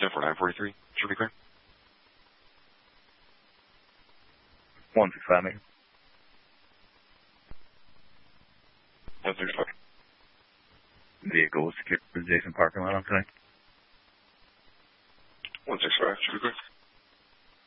10-4943. Should be clear. 165, maybe. 165. Vehicle was secured to the Jason parking lot on tonight. 165. Should be clear.